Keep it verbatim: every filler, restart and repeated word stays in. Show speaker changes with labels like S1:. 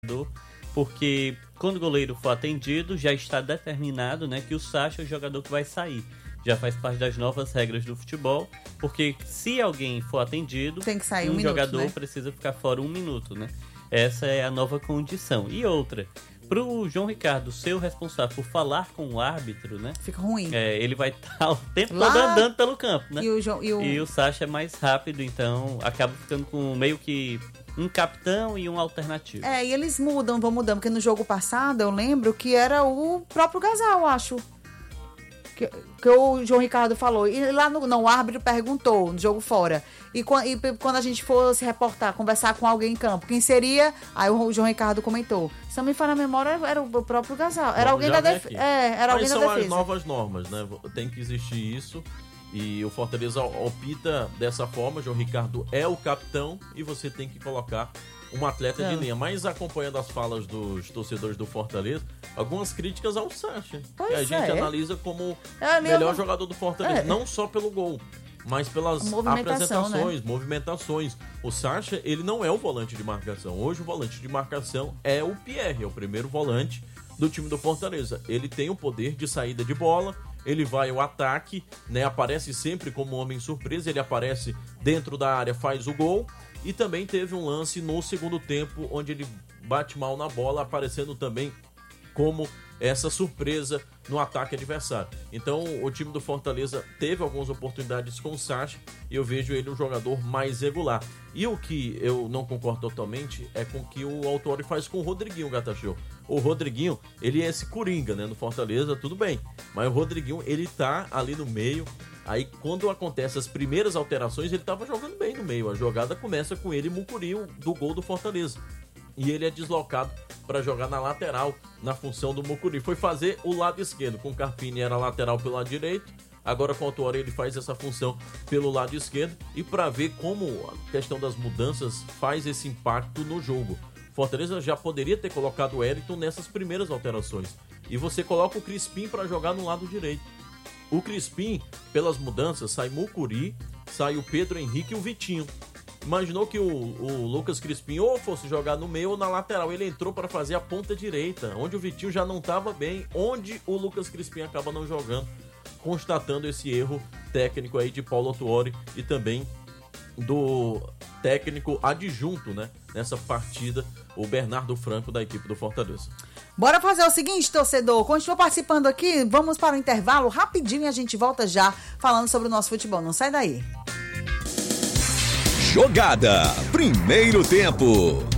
S1: porque quando o goleiro for atendido, já está determinado, né, que o Sacha é o jogador que vai sair. Já faz parte das novas regras do futebol, porque se alguém for atendido,
S2: tem que sair
S1: um,
S2: um minuto,
S1: jogador
S2: né?
S1: precisa ficar fora um minuto, né? Essa é a nova condição. E outra, para o João Ricardo ser o responsável por falar com o árbitro, né?
S2: Fica ruim.
S1: É, ele vai estar o tempo
S2: Lá...
S1: todo andando pelo campo, né?
S2: E o, João, e, o...
S1: e o Sacha é mais rápido, então acaba ficando com meio que um capitão e um alternativo.
S2: É, e eles mudam, vão mudando, porque no jogo passado eu lembro que era o próprio Gasal, acho. Que, que o João Ricardo falou. E lá no não, o árbitro perguntou no jogo fora. E, e quando a gente for se reportar, conversar com alguém em campo, quem seria? Aí o João Ricardo comentou. Se não me falha a memória, era o próprio Gasal. Era alguém da defesa. É, era alguém da defesa.
S3: Mas são as novas normas, né? Tem que existir isso. E o Fortaleza opta dessa forma. João Ricardo é o capitão e você tem que colocar um atleta é. de linha. Mas acompanhando as falas dos torcedores do Fortaleza, algumas críticas ao Sacha,
S2: pois
S3: que a gente
S2: é.
S3: analisa como
S2: é,
S3: o melhor
S2: vou...
S3: jogador do Fortaleza. É. Não só pelo gol, mas pelas apresentações, né? movimentações. O Sacha, ele não é o volante de marcação. Hoje o volante de marcação é o Pierre, é o primeiro volante do time do Fortaleza. Ele tem o poder de saída de bola, ele vai ao ataque, né? Aparece sempre como homem surpresa, ele aparece dentro da área, faz o gol. E também teve um lance no segundo tempo, onde ele bate mal na bola, aparecendo também como essa surpresa no ataque adversário. Então o time do Fortaleza teve algumas oportunidades com o Sacha e eu vejo ele um jogador mais regular. E o que eu não concordo totalmente é com o que o Autori faz com o Rodriguinho, Gata Show. O Rodriguinho, ele é esse coringa, né, no Fortaleza, tudo bem. Mas o Rodriguinho, ele tá ali no meio. Aí quando acontecem as primeiras alterações, ele tava jogando bem no meio. A jogada começa com ele e Mucuri do gol do Fortaleza. E ele é deslocado para jogar na lateral, na função do Mucuri. Foi fazer o lado esquerdo, com o Carpini era lateral pelo lado direito. Agora com o Autori ele faz essa função pelo lado esquerdo. E para ver como a questão das mudanças faz esse impacto no jogo. Fortaleza já poderia ter colocado o Wellington nessas primeiras alterações. E você coloca o Crispim para jogar no lado direito. O Crispim, pelas mudanças, sai Mucuri, sai o Pedro Henrique e o Vitinho. Imaginou que o, o Lucas Crispim ou fosse jogar no meio ou na lateral. Ele entrou para fazer a ponta direita, onde o Vitinho já não estava bem, onde o Lucas Crispim acaba não jogando, constatando esse erro técnico aí de Paulo Autuori e também do técnico adjunto, né, nessa partida, o Bernardo Franco da equipe do Fortaleza.
S2: Bora fazer o seguinte, torcedor, continua participando aqui, vamos para o intervalo rapidinho e a gente volta já falando sobre o nosso futebol, não sai daí.
S4: Jogada, primeiro tempo.